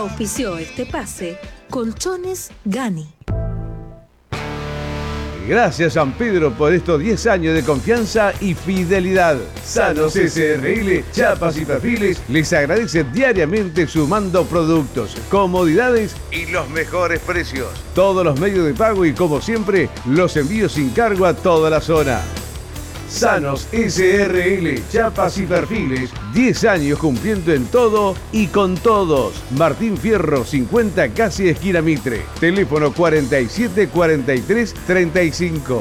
Auspició este pase Colchones Gani. Gracias San Pedro por estos 10 años de confianza y fidelidad. Sanos SRL, Chapas y Perfiles les agradece diariamente sumando productos, comodidades y los mejores precios. Todos los medios de pago y como siempre, los envíos sin cargo a toda la zona. Sanos SRL, Chapas y Perfiles, 10 años cumpliendo en todo y con todos. Martín Fierro 50, casi esquina Mitre. Teléfono 47 43 35.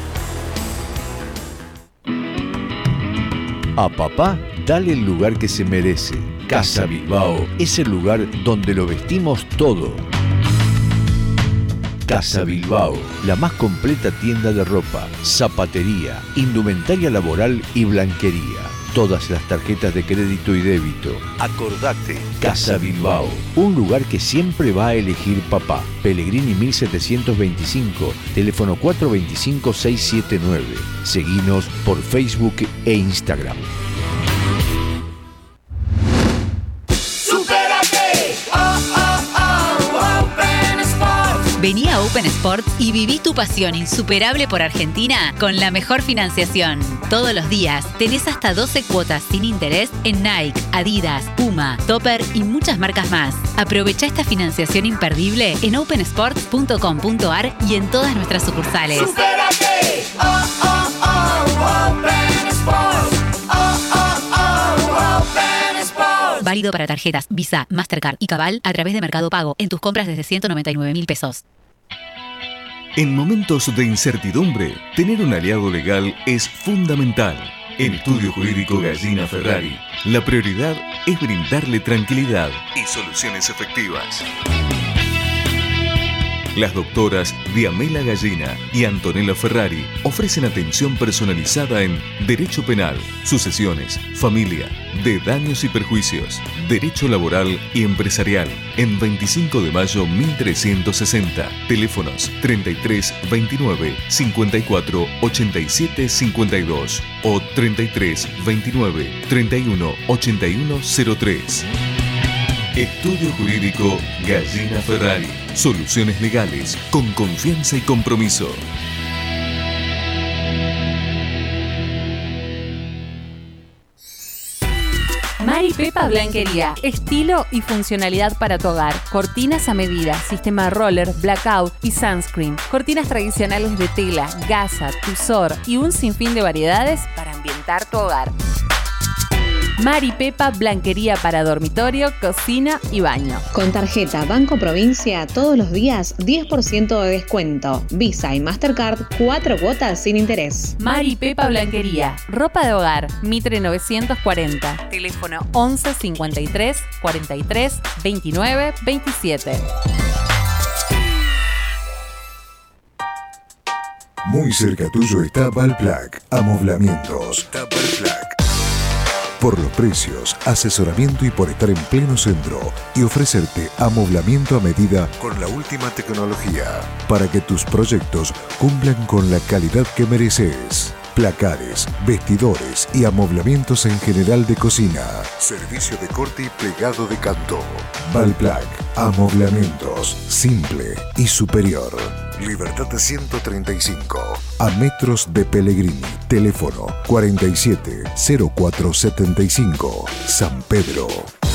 A papá, dale el lugar que se merece. Casa Bilbao es el lugar donde lo vestimos todo. Casa Bilbao, la más completa tienda de ropa, zapatería, indumentaria laboral y blanquería. Todas las tarjetas de crédito y débito. Acordate, Casa Bilbao, un lugar que siempre va a elegir papá. Pellegrini 1725, teléfono 425-679. Seguinos por Facebook e Instagram. Vení a Open Sports y viví tu pasión insuperable por Argentina con la mejor financiación. Todos los días tenés hasta 12 cuotas sin interés en Nike, Adidas, Puma, Topper y muchas marcas más. Aprovecha esta financiación imperdible en opensports.com.ar y en todas nuestras sucursales. ¡Supérate! Open Sports. Open Sports. Válido para tarjetas Visa, Mastercard y Cabal a través de Mercado Pago en tus compras desde 199.000 pesos. En momentos de incertidumbre, tener un aliado legal es fundamental. En Estudio Jurídico Gallina Ferrari, la prioridad es brindarle tranquilidad y soluciones efectivas. Las doctoras Diamela Gallina y Antonella Ferrari ofrecen atención personalizada en Derecho Penal, Sucesiones, Familia, de Daños y Perjuicios, Derecho Laboral y Empresarial, en 25 de mayo 1360. Teléfonos 33 29 54 87 52 o 33 29 31 81 03. Estudio Jurídico Gallina Ferrari. Soluciones legales con confianza y compromiso. Mari Pepa Blanquería. Estilo y funcionalidad para tu hogar. Cortinas a medida, sistema roller, blackout y sunscreen. Cortinas tradicionales de tela, gasa, tusor y un sinfín de variedades para ambientar tu hogar. Mari Pepa Blanquería para dormitorio, cocina y baño. Con tarjeta Banco Provincia todos los días 10% de descuento. Visa y Mastercard 4 cuotas sin interés. Mari Pepa Blanquería. Ropa de hogar. Mitre 940. Teléfono 11 53 43 29 27. Muy cerca tuyo está Valplac. Amoblamientos. Valplac. Por los precios, asesoramiento y por estar en pleno centro y ofrecerte amoblamiento a medida con la última tecnología para que tus proyectos cumplan con la calidad que mereces. Placares, vestidores y amoblamientos en general de cocina. Servicio de corte y plegado de canto. Valplac. Amoblamientos. Simple y superior. Libertad 135. A metros de Pellegrini. Teléfono 47 0475. San Pedro.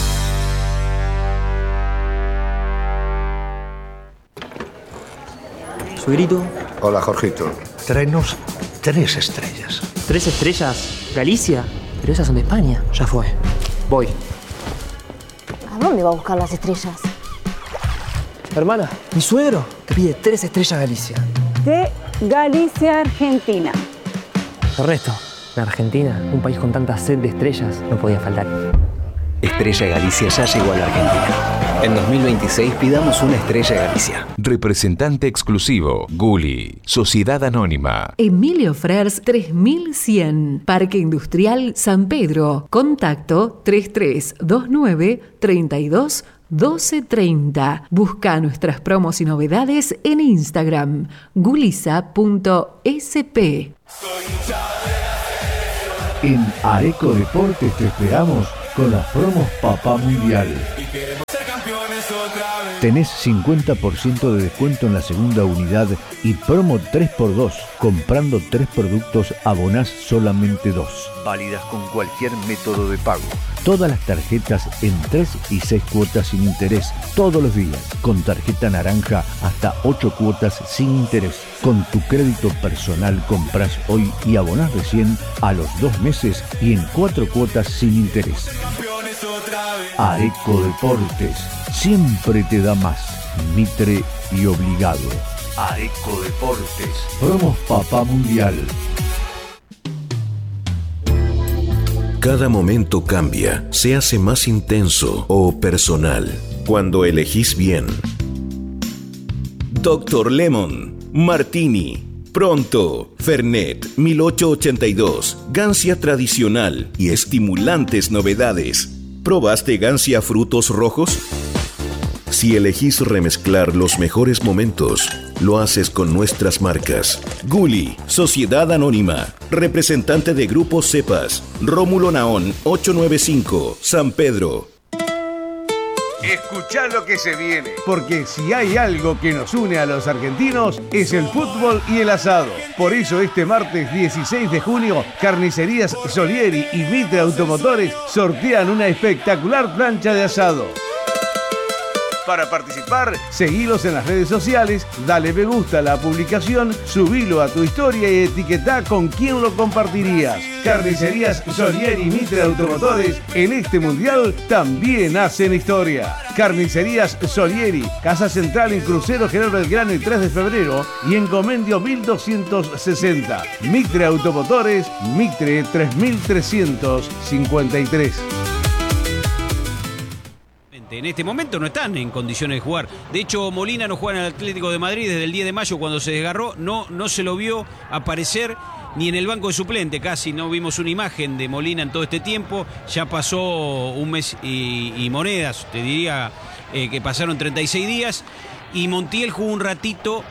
Suegrito. Hola, Jorgito. Tráenos 3 estrellas. ¿3 estrellas? ¿Galicia? Pero esas son de España. Ya fue. Voy. ¿A dónde va a buscar las estrellas? Hermana, mi suegro te pide 3 estrellas Galicia. De Galicia, Argentina. Ernesto, en Argentina, un país con tanta sed de estrellas, no podía faltar. Estrella Galicia ya llegó a la Argentina. En 2026 pidamos una Estrella Galicia. Representante exclusivo, Gulli, Sociedad Anónima. Emilio Frers 3100, Parque Industrial San Pedro. Contacto 3329 32 1230. Busca nuestras promos y novedades en Instagram, gulisa.sp. En Areco Deportes te esperamos con las promos Papá Mundial. Y queremos ser campeones Tenés 50% de descuento en la segunda unidad y promo 3x2. Comprando 3 productos abonás solamente 2. Válidas con cualquier método de pago. Todas las tarjetas en 3 y 6 cuotas sin interés, todos los días. Con tarjeta naranja hasta 8 cuotas sin interés. Con tu crédito personal compras hoy y abonás recién a los 2 meses y en 4 cuotas sin interés. Aeco Deportes siempre te da más. Mitre y obligado. Aeco Deportes. Promos Papá Mundial. Cada momento cambia, se hace más intenso o personal cuando elegís bien. Dr. Lemon, Martini, Pronto, Fernet 1882, Gancia tradicional y estimulantes novedades. ¿Probaste Gancia frutos rojos? Si elegís remezclar los mejores momentos, lo haces con nuestras marcas. Gulli, Sociedad Anónima, representante de Grupo Cepas, Rómulo Naón, 895, San Pedro. Escuchá lo que se viene, porque si hay algo que nos une a los argentinos es el fútbol y el asado. Por eso este martes 16 de junio, Carnicerías Solieri y Mitre Automotores sortean una espectacular plancha de asado. Para participar, seguilos en las redes sociales, dale me gusta a la publicación, subilo a tu historia y etiquetá con quién lo compartirías. Carnicerías Solieri y Mitre Automotores en este mundial también hacen historia. Carnicerías Solieri, Casa Central en Crucero General Belgrano y 3 de febrero y en Comendio 1260. Mitre Automotores, Mitre 3353. En este momento no están en condiciones de jugar. De hecho, Molina no juega en el Atlético de Madrid desde el 10 de mayo cuando se desgarró. No se lo vio aparecer ni en el banco de suplente. Casi no vimos una imagen de Molina en todo este tiempo. Ya pasó un mes y monedas, te diría que pasaron 36 días. Y Montiel jugó un ratito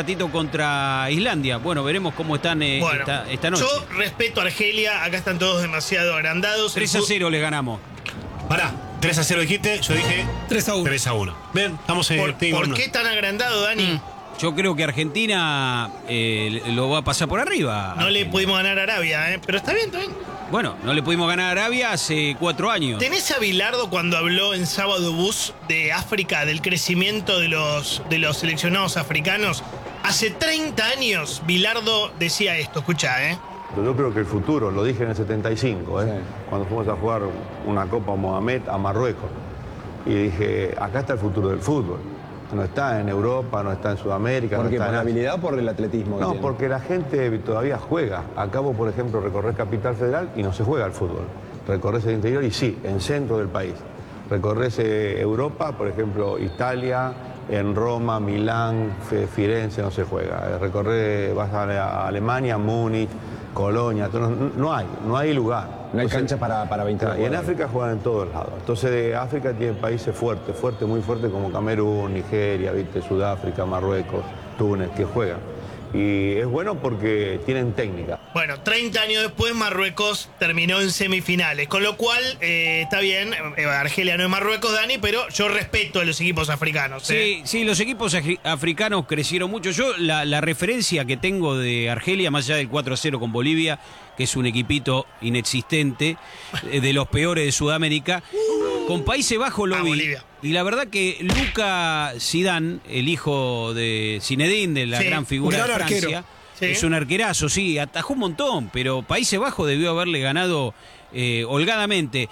contra Islandia. Bueno, veremos cómo están esta noche. Yo respeto a Argelia, acá están todos demasiado agrandados. 3-0 les ganamos. Pará, 3-0 dijiste, yo dije 3-1. 3-1. Bien, estamos en... ¿Por qué tan agrandado, Dani? Yo creo que Argentina lo va a pasar por arriba. No le pudimos ganar a Arabia, pero está bien, está bien. Bueno, no le pudimos ganar a Arabia hace 4 años. ¿Tenés a Bilardo cuando habló en Sábado Bus de África, del crecimiento de los seleccionados africanos? Hace 30 años Bilardo decía esto, escuchá, Yo creo que el futuro, lo dije en el 75, cuando fuimos a jugar una Copa Mohamed a Marruecos. Y dije, acá está el futuro del fútbol. No está en Europa, no está en Sudamérica. ¿Por qué? No está ¿Por la habilidad o por el atletismo? No, porque la gente todavía juega. Acabo, por ejemplo, recorrer Capital Federal y no se juega al fútbol. Recorres el interior y sí, en centro del país. Recorres Europa, por ejemplo, Italia, en Roma, Milán, Firenze no se juega. Vas a Alemania, Múnich, Colonia, no hay lugar. No hay cancha para 20 Y en África juegan en todos lados. Entonces África tiene países fuertes, muy fuertes como Camerún, Nigeria, Sudáfrica, Marruecos, Túnez, que juegan. Y es bueno porque tienen técnica. Bueno, 30 años después Marruecos terminó en semifinales, con lo cual está bien, Argelia no es Marruecos, Dani, pero yo respeto a los equipos africanos. Sí, los equipos africanos crecieron mucho. Yo la referencia que tengo de Argelia, más allá del 4-0 con Bolivia, que es un equipito inexistente, de los peores de Sudamérica, con Países Bajos lo vi. Bolivia. Y la verdad que Luka Zidane, el hijo de Zinedine, de la gran figura de Francia, es un arquerazo, sí, atajó un montón, pero Países Bajos debió haberle ganado holgadamente.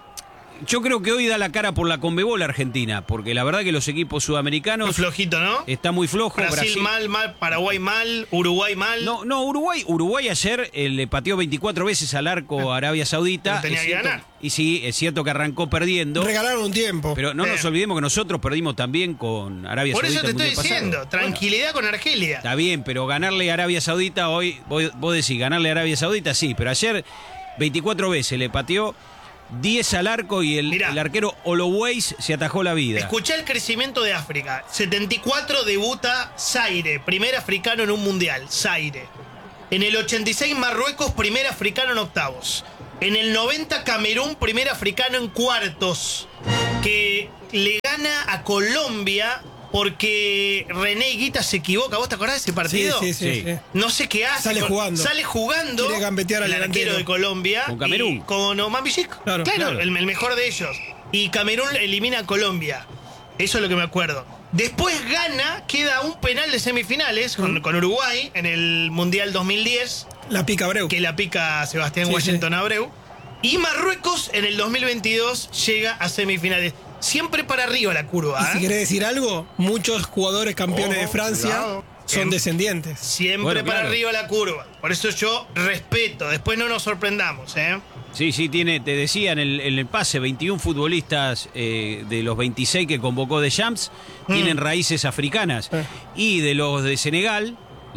Yo creo que hoy da la cara por la Conmebol Argentina, porque la verdad que los equipos sudamericanos... Muy flojito, ¿no? Está muy flojo. Brasil mal, Paraguay mal, Uruguay mal. No, Uruguay ayer le pateó 24 veces al arco a Arabia Saudita. Tenía que ganar. Y sí, es cierto que arrancó perdiendo. Regalaron un tiempo. Pero no nos olvidemos que nosotros perdimos también con Arabia Saudita. Por eso te estoy diciendo, tranquilidad con Argelia. Está bien, pero ganarle a Arabia Saudita hoy, vos decís, ganarle a Arabia Saudita sí, pero ayer 24 veces le pateó, 10 al arco y el arquero Oloweis se atajó la vida. Escuchá el crecimiento de África. 74 debuta Zaire, primer africano en un mundial, Zaire. En el 86 Marruecos, primer africano en octavos. En el 90 Camerún, primer africano en cuartos. Que le gana a Colombia porque René Higuita se equivoca. ¿Vos te acordás de ese partido? Sí. No sé qué hace. Sale jugando. Quiere gambetear al arquero de Colombia. Con Camerún. Con Oman Villic. Claro. El mejor de ellos. Y Camerún elimina a Colombia. Eso es lo que me acuerdo. Después gana, queda un penal de semifinales con Uruguay en el Mundial 2010. La pica Abreu. Que la pica Sebastián Washington Abreu. Y Marruecos en el 2022 llega a semifinales. Siempre para arriba la curva. Y si querés decir algo, muchos jugadores campeones de Francia son descendientes. Siempre para arriba la curva. Por eso yo respeto. Después no nos sorprendamos, Sí, te decía en el pase, 21 futbolistas de los 26 que convocó Deschamps tienen raíces africanas. Y de los de Senegal,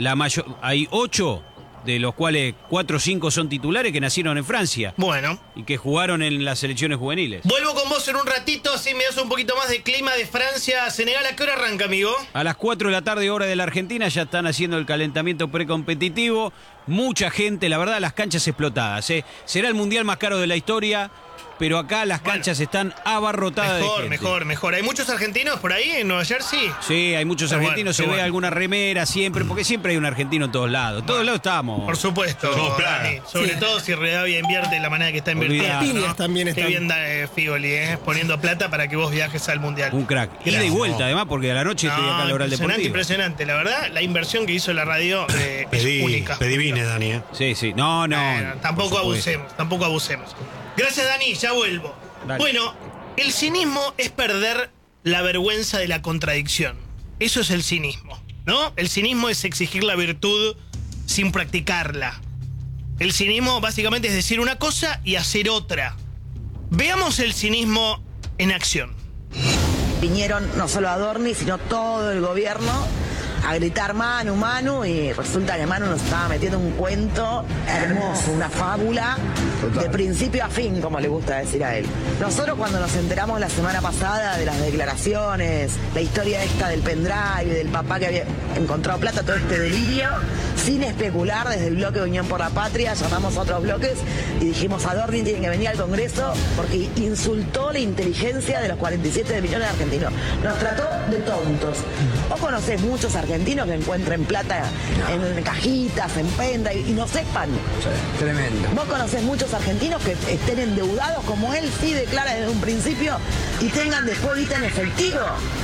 hay 8, de los cuales 4 o 5 son titulares que nacieron en Francia. Bueno. Y que jugaron en las selecciones juveniles. Vuelvo con vos en un ratito, así me das un poquito más de clima de Francia. Senegal, ¿a qué hora arranca, amigo? A las 4 de la tarde, hora de la Argentina, ya están haciendo el calentamiento precompetitivo. Mucha gente, la verdad, las canchas explotadas. Será el mundial más caro de la historia, pero acá las canchas están abarrotadas de gente. Mejor. ¿Hay muchos argentinos por ahí en Nueva Jersey? Sí, hay muchos argentinos, se ve alguna remera siempre, porque siempre hay un argentino en todos lados. Todos lados estamos. Por supuesto. Sobre todo si Redavia invierte de la manera que está invirtiendo. ¿no? También están. Qué bien Figoli, poniendo plata para que vos viajes al mundial. Un crack. Ida y vuelta, además, porque a la noche estoy acá en la Oral Deportiva. Impresionante. La verdad, la inversión que hizo la radio es única. Pedí vine, Dani. Sí. No. Tampoco abusemos. Gracias, Dani, ya vuelvo. Dale. Bueno, el cinismo es perder la vergüenza de la contradicción. Eso es el cinismo, ¿no? El cinismo es exigir la virtud sin practicarla. El cinismo básicamente es decir una cosa y hacer otra. Veamos el cinismo en acción. Vinieron no solo Adorni, sino todo el gobierno a gritar Manu, y resulta que Manu nos estaba metiendo un cuento hermoso, una fábula de principio a fin, como le gusta decir a él. Nosotros cuando nos enteramos la semana pasada de las declaraciones, la historia esta del pendrive, del papá que había encontrado plata, todo este delirio, sin especular, desde el bloque de Unión por la Patria, llamamos a otros bloques y dijimos: Adorni tiene que venir al Congreso porque insultó la inteligencia de los 47 millones de argentinos. Nos trató de tontos. Vos conocés muchos argentinos que encuentren plata en cajitas, en pendrive y no sepan. Sí, tremendo. Vos conocés muchos argentinos que estén endeudados como él sí declara desde un principio y tengan después guita en efectivo.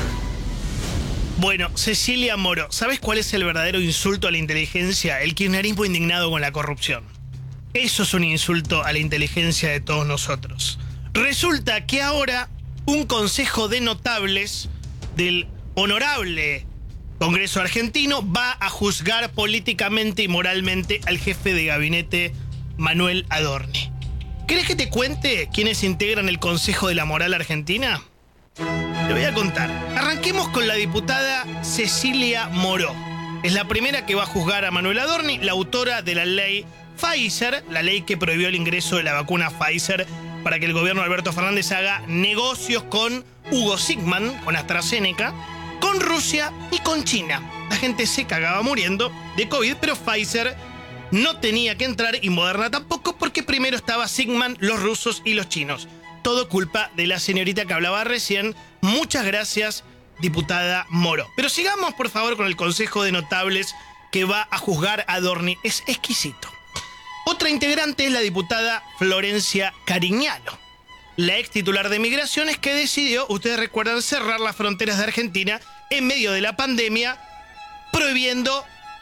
Bueno, Cecilia Moro, ¿sabes cuál es el verdadero insulto a la inteligencia? El kirchnerismo indignado con la corrupción. Eso es un insulto a la inteligencia de todos nosotros. Resulta que ahora un consejo de notables del honorable Congreso argentino va a juzgar políticamente y moralmente al jefe de gabinete Manuel Adorni. ¿Querés que te cuente quiénes integran el Consejo de la Moral Argentina? Te voy a contar. Arranquemos con la diputada Cecilia Moro. Es la primera que va a juzgar a Manuel Adorni, la autora de la ley Pfizer, la ley que prohibió el ingreso de la vacuna Pfizer para que el gobierno de Alberto Fernández haga negocios con Hugo Sigman, con AstraZeneca, con Rusia y con China. La gente se cagaba muriendo de COVID, pero Pfizer no tenía que entrar y Moderna tampoco, porque primero estaba Sigman, los rusos y los chinos. Todo culpa de la señorita que hablaba recién. Muchas gracias, diputada Moro. Pero sigamos, por favor, con el Consejo de Notables que va a juzgar a Adorni. Es exquisito. Otra integrante es la diputada Florencia Cariñano, la ex titular de Migraciones, que decidió, ustedes recuerdan, cerrar las fronteras de Argentina en medio de la pandemia, prohibiendo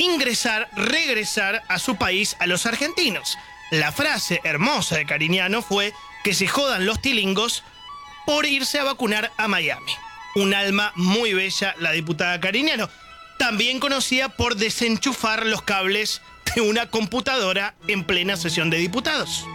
regresar a su país a los argentinos. La frase hermosa de Cariñano fue que se jodan los tilingos por irse a vacunar a Miami. Un alma muy bella, la diputada Cariñano, también conocida por desenchufar los cables de una computadora en plena sesión de diputados.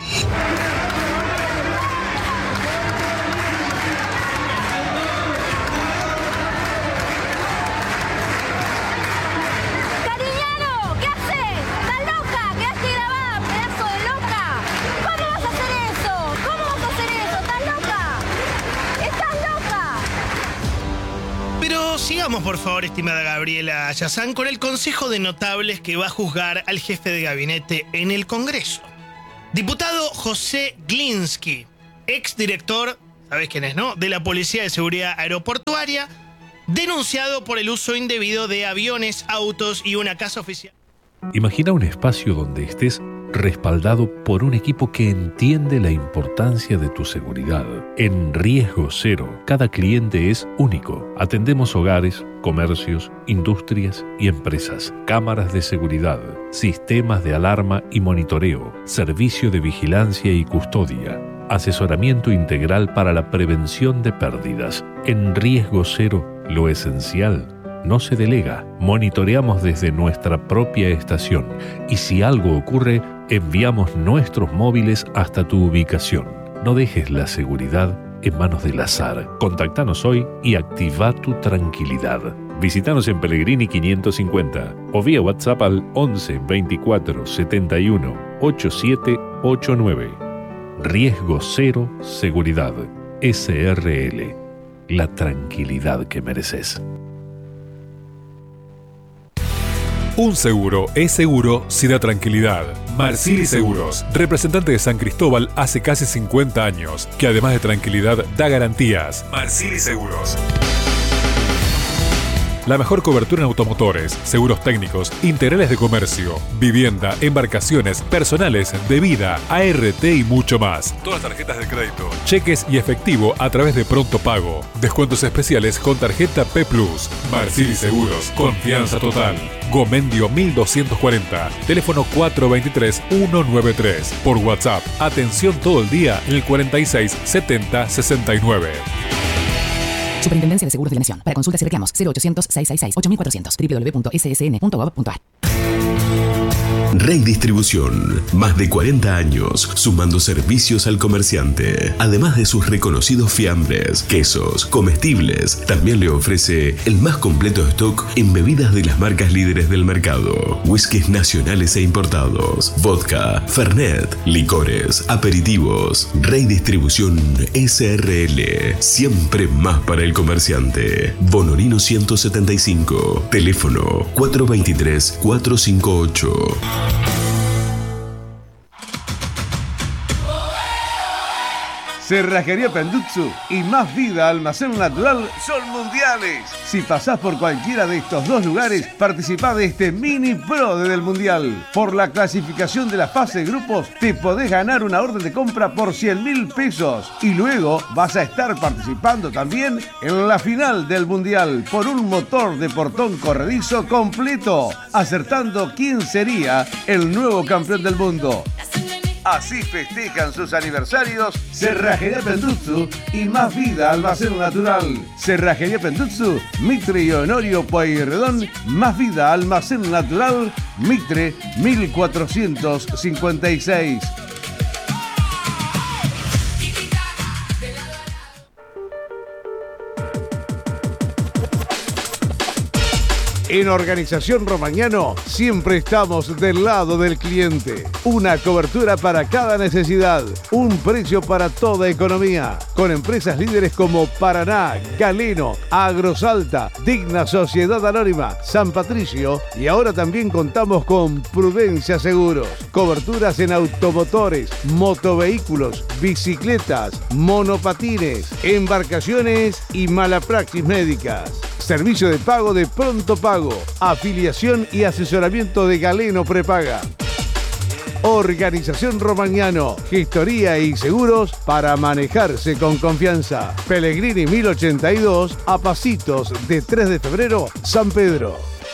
Sigamos, por favor, estimada Gabriela Yazán, con el Consejo de Notables que va a juzgar al jefe de gabinete en el Congreso. Diputado José Glinsky, exdirector ¿sabés quién es, no? De la Policía de Seguridad Aeroportuaria, denunciado por el uso indebido de aviones, autos y una casa oficial. Imagina un espacio donde estés respaldado por un equipo que entiende la importancia de tu seguridad. En Riesgo Cero, cada cliente es único. Atendemos hogares, comercios, industrias y empresas, cámaras de seguridad, sistemas de alarma y monitoreo, servicio de vigilancia y custodia, asesoramiento integral para la prevención de pérdidas. En Riesgo Cero, lo esencial no se delega. Monitoreamos desde nuestra propia estación y si algo ocurre, enviamos nuestros móviles hasta tu ubicación. No dejes la seguridad en manos del azar. Contactanos hoy y activa tu tranquilidad. Visítanos en Pellegrini 550 o vía WhatsApp al 11 24 71 8789. Riesgo Cero Seguridad. SRL. La tranquilidad que mereces. Un seguro es seguro si da tranquilidad. Marsili Seguros, representante de San Cristóbal hace casi 50 años, que además de tranquilidad da garantías. Marsili Seguros. La mejor cobertura en automotores, seguros técnicos, integrales de comercio, vivienda, embarcaciones, personales, de vida, ART y mucho más. Todas tarjetas de crédito, cheques y efectivo a través de Pronto Pago. Descuentos especiales con tarjeta P+. Marsili Seguros, confianza total. Gomendio 1240, teléfono 423-193. Por WhatsApp, atención todo el día en el 46 70 69. Superintendencia de Seguros de la Nación. Para consultas y reclamos, 0800-666-8400, www.ssn.gov.ar. Rey Distribución, más de 40 años sumando servicios al comerciante. Además de sus reconocidos fiambres, quesos, comestibles, también le ofrece el más completo stock en bebidas de las marcas líderes del mercado, whiskies nacionales e importados, vodka, fernet, licores, aperitivos. Rey Distribución SRL, siempre más para el comerciante. Bonorino 175, teléfono 423-458. Cerrajería Pendutsu y Más Vida Almacén Natural son mundiales. Si pasás por cualquiera de estos dos lugares, participá de este mini pro del mundial. Por la clasificación de la fase de grupos, te podés ganar una orden de compra por 100.000 pesos. Y luego vas a estar participando también en la final del mundial por un motor de portón corredizo completo, acertando quién sería el nuevo campeón del mundo. Así festejan sus aniversarios Cerrajería Pendutsu y Más Vida Almacén Natural. Cerrajería Pendutsu, Mitre y Honorio Pueyrredón. Más Vida Almacén Natural, Mitre 1456. En Organización Romagnano siempre estamos del lado del cliente. Una cobertura para cada necesidad, un precio para toda economía. Con empresas líderes como Paraná, Galeno, Agrosalta, Digna Sociedad Anónima, San Patricio y ahora también contamos con Prudencia Seguros. Coberturas en automotores, motovehículos, bicicletas, monopatines, embarcaciones y malapraxis médicas. Servicio de pago de Pronto Pago, afiliación y asesoramiento de Galeno Prepaga. Organización Romagnano, gestoría y seguros para manejarse con confianza. Pellegrini 1082, a pasitos de 3 de febrero, San Pedro.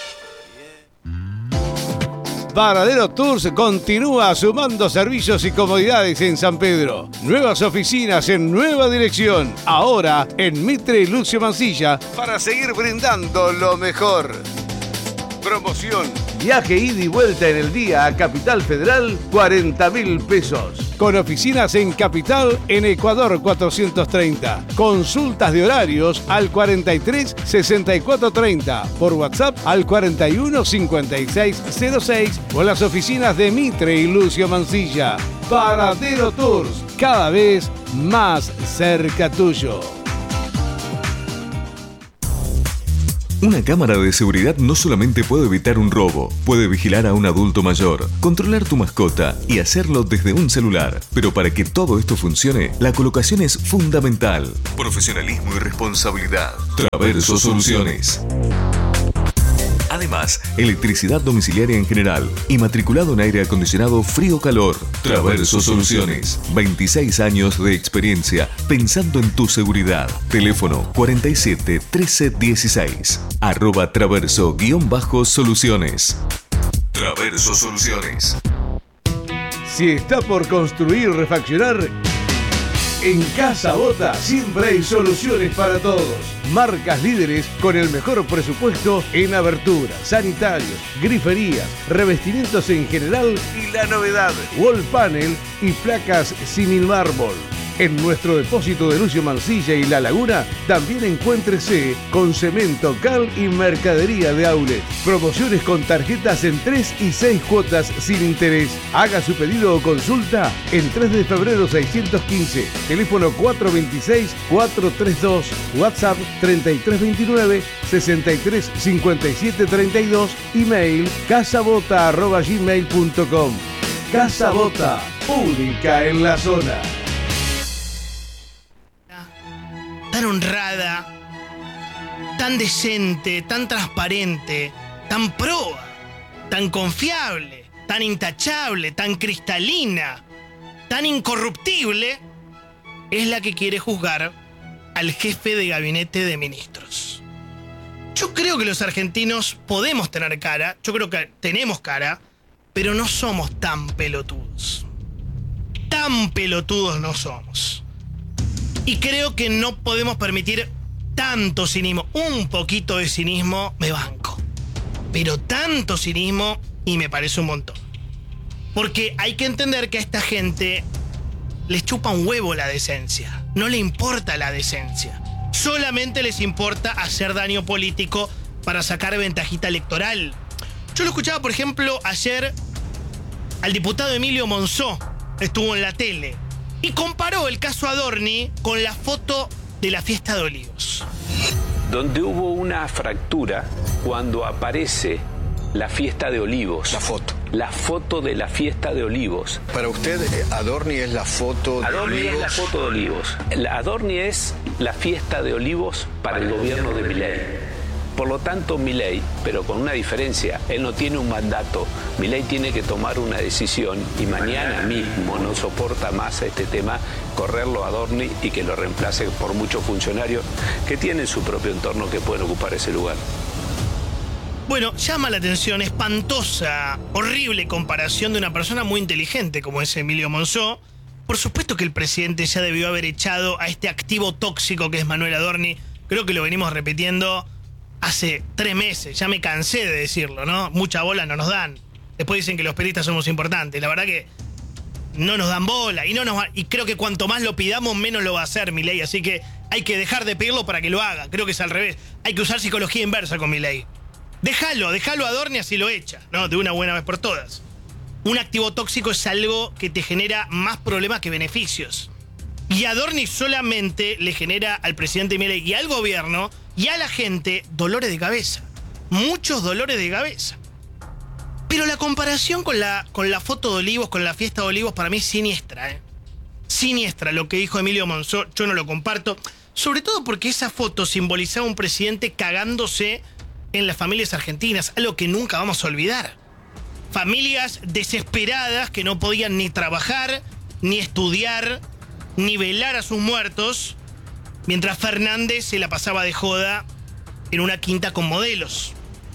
Varadero Tours continúa sumando servicios y comodidades en San Pedro. Nuevas oficinas en nueva dirección. Ahora en Mitre y Lucio Mancilla para seguir brindando lo mejor. Promoción. Viaje ida y vuelta en el día a Capital Federal, 40.000 pesos. Con oficinas en Capital, en Ecuador 430. Consultas de horarios al 43 64 30. Por WhatsApp al 41 56 06. O las oficinas de Mitre y Lucio Mancilla. Varadero Tours, cada vez más cerca tuyo. Una cámara de seguridad no solamente puede evitar un robo, puede vigilar a un adulto mayor, controlar tu mascota y hacerlo desde un celular. Pero para que todo esto funcione, la colocación es fundamental. Profesionalismo y responsabilidad. Traverso Soluciones. Además, electricidad domiciliaria en general y matriculado en aire acondicionado frío-calor. Traverso Soluciones. 26 años de experiencia pensando en tu seguridad. Teléfono 47 13 16. @traverso_soluciones. Traverso Soluciones. Si está por construir o refaccionar, en Casa Bota siempre hay soluciones para todos. Marcas líderes con el mejor presupuesto en aberturas, sanitarios, griferías, revestimientos en general y la novedad, wall panel y placas símil mármol. En nuestro depósito de Lucio Mansilla y La Laguna también encuéntrese con cemento, cal y mercadería de outlet. Promociones con tarjetas en 3 y 6 cuotas sin interés. Haga su pedido o consulta en 3 de febrero 615. Teléfono 426-432. WhatsApp 3329-635732. Email casabota@gmail.com. Casa Bota, única en la zona. Tan honrada, tan decente, tan transparente, tan proba, tan confiable, tan intachable, tan cristalina, tan incorruptible, es la que quiere juzgar al jefe de gabinete de ministros. Yo creo que los argentinos podemos tener cara, yo creo que tenemos cara, pero no somos tan pelotudos. Tan pelotudos no somos. Y creo que no podemos permitir tanto cinismo. Un poquito de cinismo me banco. Pero tanto cinismo y me parece un montón. Porque hay que entender que a esta gente les chupa un huevo la decencia. No le importa la decencia. Solamente les importa hacer daño político para sacar ventajita electoral. Yo lo escuchaba, por ejemplo, ayer al diputado Emilio Monzó. Estuvo en la tele. Y comparó el caso Adorni con la foto de la fiesta de Olivos. Donde hubo una fractura cuando aparece la fiesta de Olivos. La foto. La foto de la fiesta de Olivos. Para usted, Adorni es la foto de Adorni Olivos. es la foto de Olivos. Adorni es la fiesta de Olivos para el gobierno de Milei. Por lo tanto, Milei, pero con una diferencia, él no tiene un mandato. Milei tiene que tomar una decisión y mañana mismo no soporta más este tema, correrlo a Adorni y que lo reemplace por muchos funcionarios que tienen su propio entorno que pueden ocupar ese lugar. Bueno, llama la atención, espantosa, horrible comparación de una persona muy inteligente como es Emilio Monzó. Por supuesto que el presidente ya debió haber echado a este activo tóxico que es Manuel Adorni. Creo que lo venimos repitiendo hace 3 meses, ya me cansé de decirlo, ¿no? Mucha bola no nos dan. Después dicen que los periodistas somos importantes. La verdad que no nos dan bola y creo que cuanto más lo pidamos, menos lo va a hacer Milei. Así que hay que dejar de pedirlo para que lo haga. Creo que es al revés. Hay que usar psicología inversa con Milei. Déjalo a Adorni, así lo echa, ¿no? De una buena vez por todas. Un activo tóxico es algo que te genera más problemas que beneficios. Y Adorni solamente le genera al presidente Milei y al gobierno y a la gente dolores de cabeza. Muchos dolores de cabeza. Pero la comparación con la foto de Olivos, con la fiesta de Olivos, para mí es siniestra, ¿eh? Siniestra lo que dijo Emilio Monzó, yo no lo comparto. Sobre todo porque esa foto simbolizaba un presidente cagándose en las familias argentinas, algo que nunca vamos a olvidar. Familias desesperadas que no podían ni trabajar, ni estudiar, ni velar a sus muertos, mientras Fernández se la pasaba de joda en una quinta con modelos.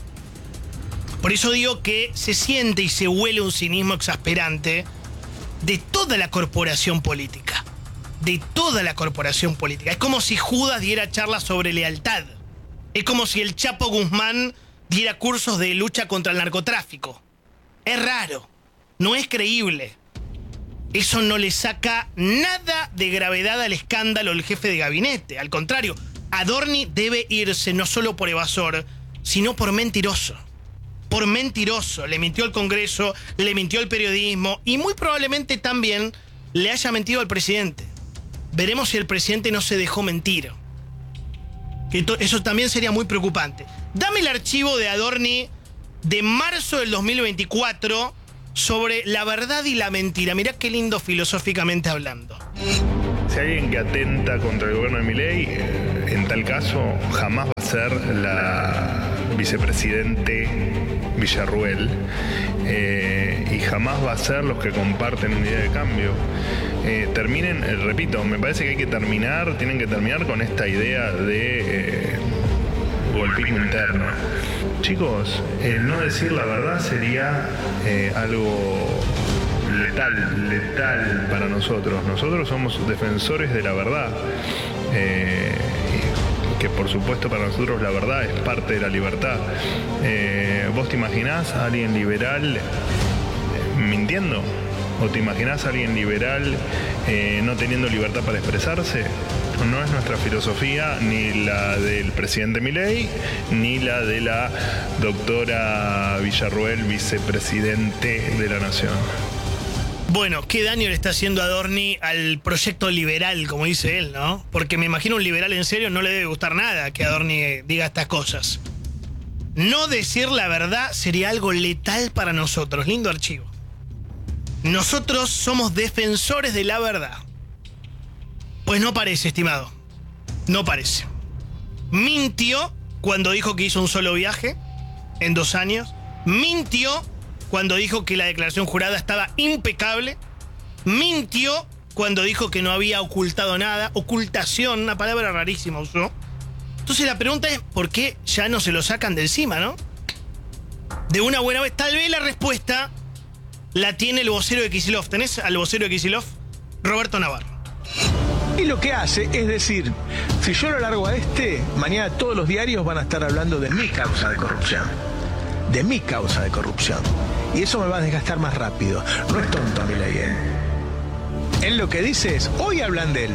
Por eso digo que se siente y se huele un cinismo exasperante de toda la corporación política. De toda la corporación política. Es como si Judas diera charlas sobre lealtad. Es como si el Chapo Guzmán diera cursos de lucha contra el narcotráfico. Es raro. No es creíble. Eso no le saca nada de gravedad al escándalo del jefe de gabinete. Al contrario, Adorni debe irse no solo por evasor, sino por mentiroso. Por mentiroso. Le mintió al Congreso, le mintió al periodismo y muy probablemente también le haya mentido al presidente. Veremos si el presidente no se dejó mentir. Que eso también sería muy preocupante. Dame el archivo de Adorni de marzo del 2024 sobre la verdad y la mentira. Mirá qué lindo filosóficamente hablando. Si hay alguien que atenta contra el gobierno de Milei, en tal caso jamás va a ser la vicepresidente Villarruel y jamás va a ser los que comparten una idea de cambio. Repito, me parece que tienen que terminar con esta idea de golpismo interno. Chicos, no decir la verdad sería algo letal para nosotros. Nosotros somos defensores de la verdad. Que por supuesto para nosotros la verdad es parte de la libertad. ¿Vos te imaginás a alguien liberal mintiendo? ¿O te imaginás a alguien liberal no teniendo libertad para expresarse? No es nuestra filosofía, ni la del presidente Milei, ni la de la doctora Villarruel, vicepresidente de la Nación. Bueno, qué daño le está haciendo Adorni al proyecto liberal, como dice él, ¿no? Porque me imagino un liberal en serio no le debe gustar nada que Adorni diga estas cosas. No decir la verdad sería algo letal para nosotros. Lindo archivo. Nosotros somos defensores de la verdad. Pues no parece, estimado. No parece. Mintió cuando dijo que hizo un solo viaje en 2 años. Mintió cuando dijo que la declaración jurada estaba impecable. Mintió cuando dijo que no había ocultado nada. Ocultación, una palabra rarísima usó. Entonces la pregunta es, ¿por qué ya no se lo sacan de encima, no? De una buena vez. Tal vez la respuesta la tiene el vocero de Kicillof. ¿Tenés al vocero de Kicillof? Roberto Navarro. Y lo que hace es decir, si yo lo largo a mañana todos los diarios van a estar hablando de mi causa de corrupción. De mi causa de corrupción. Y eso me va a desgastar más rápido. No es tonto Milei, ¿eh? Él lo que dice es, hoy hablan de él.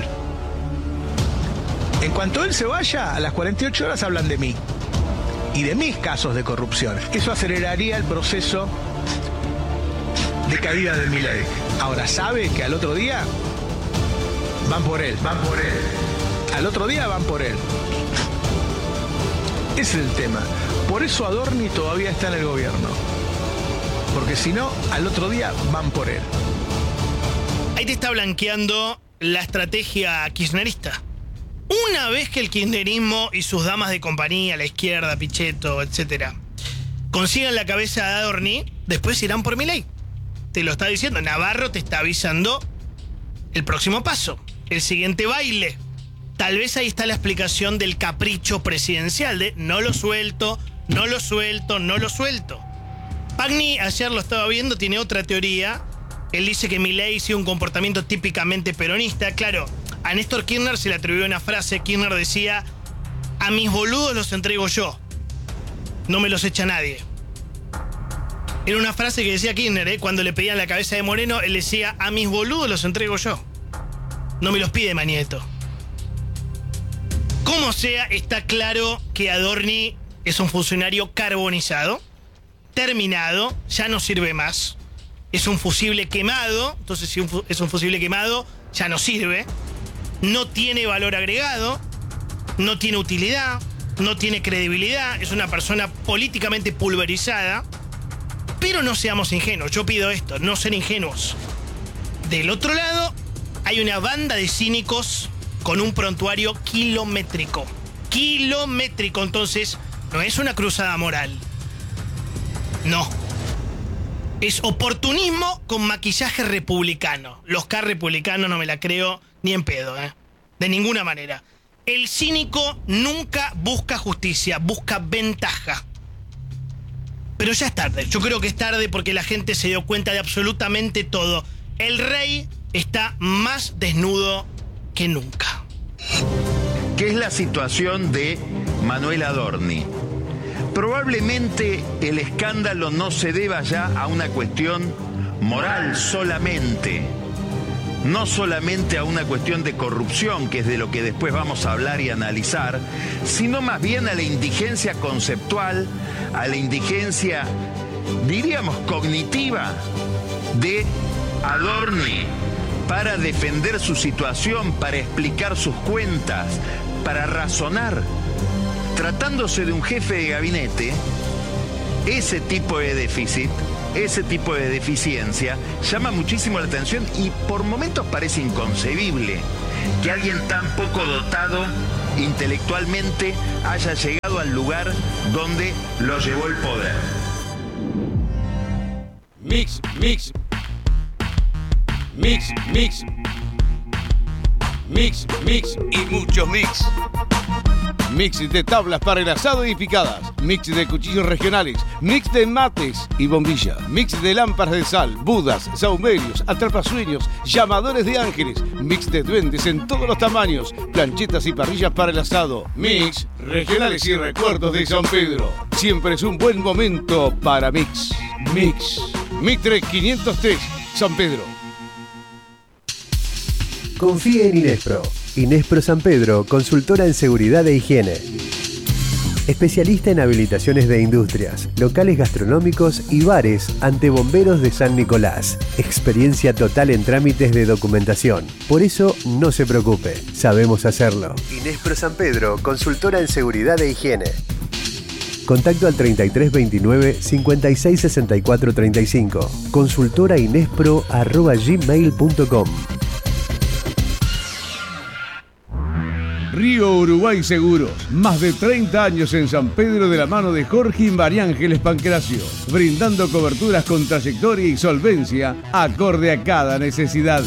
En cuanto él se vaya, a las 48 horas hablan de mí. Y de mis casos de corrupción. Eso aceleraría el proceso de caída de Milei. Ahora, sabe que al otro día van por él. Al otro día van por él. Ese es el tema. Por eso Adorni todavía está en el gobierno. Porque si no, al otro día van por él. Ahí te está blanqueando la estrategia kirchnerista. Una vez que el kirchnerismo y sus damas de compañía, la izquierda, Pichetto, etc., consigan la cabeza de Adorni, después irán por Milei. Te lo está diciendo. Navarro te está avisando el próximo paso, el siguiente baile. Tal vez ahí está la explicación del capricho presidencial de no lo suelto. Pagni, ayer lo estaba viendo, tiene otra teoría. Él dice que Milei sigue un comportamiento típicamente peronista. Claro, a Néstor Kirchner se le atribuyó una frase. Kirchner decía, a mis boludos los entrego yo. No me los echa nadie. Era una frase que decía Kirchner, cuando le pedían la cabeza de Moreno, él decía, a mis boludos los entrego yo. No me los pide Manieto. Como sea, está claro que Adorni es un funcionario carbonizado, terminado, ya no sirve más. Es un fusible quemado, entonces si es un fusible quemado, ya no sirve. No tiene valor agregado, no tiene utilidad, no tiene credibilidad, es una persona políticamente pulverizada. Pero no seamos ingenuos, yo pido esto, no ser ingenuos. Del otro lado, hay una banda de cínicos con un prontuario kilométrico. Kilométrico, entonces, no es una cruzada moral. No. Es oportunismo con maquillaje republicano. Los K republicanos no me la creo ni en pedo, de ninguna manera. El cínico nunca busca justicia, busca ventaja. Pero ya es tarde. Yo creo que es tarde porque la gente se dio cuenta de absolutamente todo. El rey está más desnudo que nunca. ¿Qué es la situación de Manuel Adorni? Probablemente el escándalo no se deba ya a una cuestión moral solamente, no solamente a una cuestión de corrupción, que es de lo que después vamos a hablar y analizar, sino más bien a la indigencia conceptual, a la indigencia, diríamos, cognitiva de Adorni para defender su situación, para explicar sus cuentas, para razonar. tratándose de un jefe de gabinete, ese tipo de déficit, ese tipo de deficiencia llama muchísimo la atención y por momentos parece inconcebible que alguien tan poco dotado intelectualmente haya llegado al lugar donde lo llevó el poder. Mix, mix. Mix, mix. Mix, mix y mucho mix. Mix de tablas para el asado y picadas. Mix de cuchillos regionales. Mix de mates y bombilla. Mix de lámparas de sal, budas, saumerios, atrapasueños, llamadores de ángeles. Mix de duendes en todos los tamaños. Planchetas y parrillas para el asado. Mix, regionales y recuerdos de San Pedro. Siempre es un buen momento para Mix. Mix. Mitre 503, San Pedro. Confíe en Inespro. Inespro San Pedro, consultora en seguridad e higiene. Especialista en habilitaciones de industrias, locales gastronómicos y bares ante bomberos de San Nicolás. Experiencia total en trámites de documentación. Por eso, no se preocupe, sabemos hacerlo. Inespro San Pedro, consultora en seguridad e higiene. Contacto al 3329 56 64 35. consultorainespro@gmail.com. Río Uruguay Seguros, más de 30 años en San Pedro de la mano de Jorge y María Ángeles Pancracio, brindando coberturas con trayectoria y solvencia acorde a cada necesidad.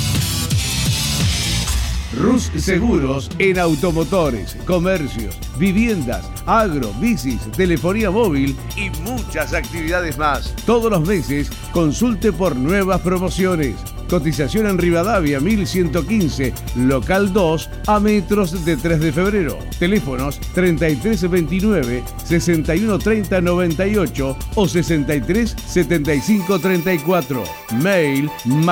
Rus Seguros en automotores, comercios, viviendas, agro, bicis, telefonía móvil y muchas actividades más. Todos los meses consulte por nuevas promociones. Cotización en Rivadavia 1115, local 2, a metros de 3 de febrero. Teléfonos 3329 6130 98 o 63 75 34. Mail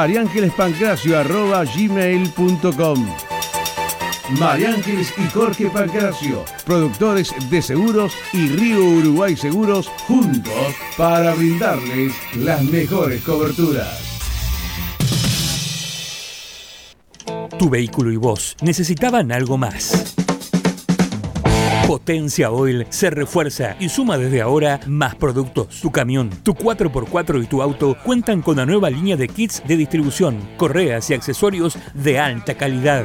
mariangelespancracio@gmail.com. María Ángeles y Jorge Pancracio, productores de seguros y Río Uruguay Seguros, juntos para brindarles las mejores coberturas. Tu vehículo y vos necesitaban algo más. Potencia Oil se refuerza y suma desde ahora más productos. Tu camión, tu 4x4 y tu auto cuentan con la nueva línea de kits de distribución, correas y accesorios de alta calidad.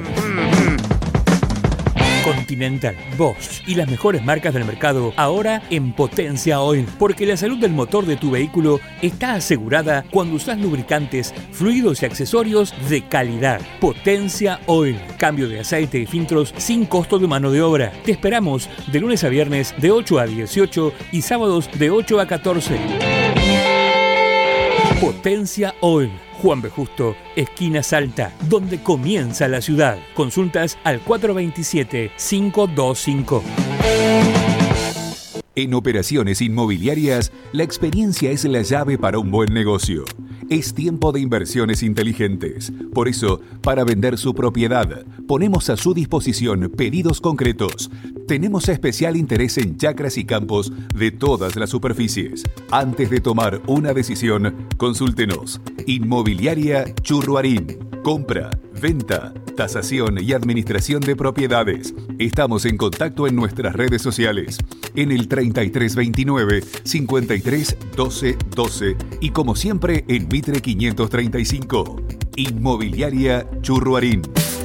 Continental, Bosch y las mejores marcas del mercado ahora en Potencia Oil, porque la salud del motor de tu vehículo está asegurada cuando usas lubricantes, fluidos y accesorios de calidad. Potencia Oil, cambio de aceite y filtros sin costo de mano de obra. Te esperamos de lunes a viernes de 8 a 18 y sábados de 8 a 14. Potencia Oil, Juan B. Justo, esquina Salta, donde comienza la ciudad. Consultas al 427-525. En operaciones inmobiliarias, la experiencia es la llave para un buen negocio. Es tiempo de inversiones inteligentes. Por eso, para vender su propiedad, ponemos a su disposición pedidos concretos. Tenemos especial interés en chacras y campos de todas las superficies. Antes de tomar una decisión, consúltenos. Inmobiliaria Churruarín. Compra, venta, tasación y administración de propiedades. Estamos en contacto en nuestras redes sociales. En el 3329 53 12 12 y como siempre en Mitre 535. Inmobiliaria Churruarín.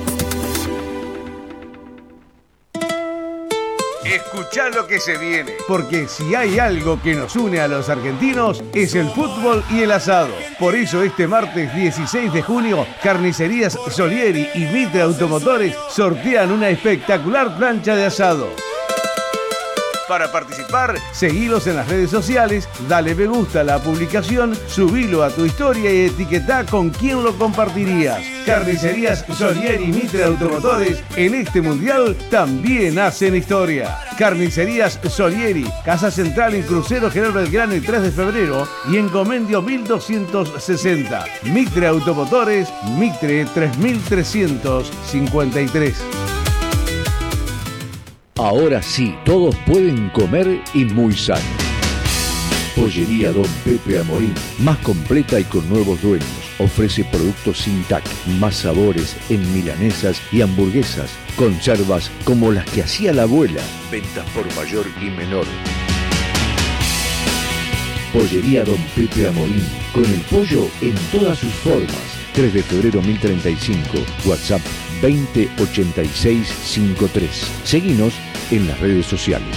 Escuchá lo que se viene, porque si hay algo que nos une a los argentinos es el fútbol y el asado. Por eso este martes 16 de junio, Carnicerías Solieri y Mitre Automotores sortean una espectacular plancha de asado. Para participar, seguilos en las redes sociales, dale me gusta a la publicación, subilo a tu historia y etiquetá con quién lo compartirías. Carnicerías Solieri y Mitre Automotores en este mundial también hacen historia. Carnicerías Solieri, Casa Central en Crucero General Belgrano y 3 de febrero y en Comendio 1260. Mitre Automotores, Mitre 3353. Ahora sí, todos pueden comer y muy sano. Pollería Don Pepe Amorín, más completa y con nuevos dueños. Ofrece productos sin TAC, más sabores en milanesas y hamburguesas, conservas como las que hacía la abuela, ventas por mayor y menor. Pollería Don Pepe Amorín, con el pollo en todas sus formas. 3 de febrero 1035, WhatsApp 208653. Seguinos en las redes sociales.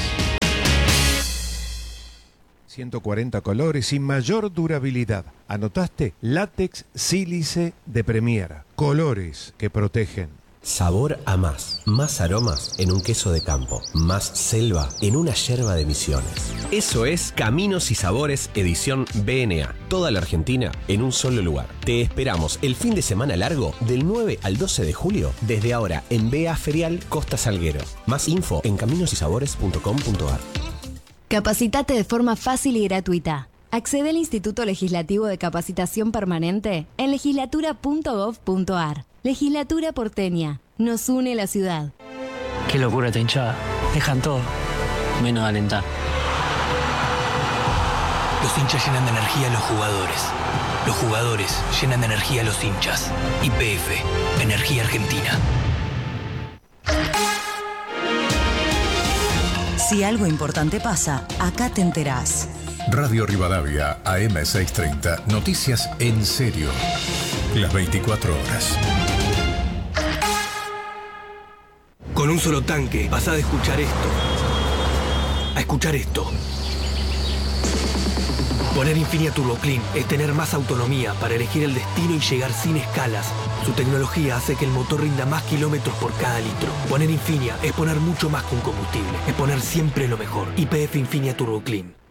140 colores y mayor durabilidad. ¿Anotaste? Látex sílice de Premier. Colores que protegen. Sabor a más. Más aromas en un queso de campo. Más selva en una yerba de Misiones. Eso es Caminos y Sabores edición BNA. Toda la Argentina en un solo lugar. Te esperamos el fin de semana largo del 9 al 12 de julio desde ahora en BA Ferial Costa Salguero. Más info en caminosysabores.com.ar. Capacitate de forma fácil y gratuita. Accede al Instituto Legislativo de Capacitación Permanente en legislatura.gov.ar. Legislatura porteña. Nos une la ciudad. Qué locura esta hinchada. Dejan todo, menos alentar. Los hinchas llenan de energía a los jugadores. Los jugadores llenan de energía a los hinchas. YPF, Energía Argentina. Si algo importante pasa, acá te enterás. Radio Rivadavia, AM630, noticias en serio. Las 24 horas. Con un solo tanque pasá de escuchar esto a escuchar esto. Poner Infinia Turbo Clean es tener más autonomía para elegir el destino y llegar sin escalas. Su tecnología hace que el motor rinda más kilómetros por cada litro. Poner Infinia es poner mucho más que un combustible. Es poner siempre lo mejor. YPF Infinia Turbo Clean.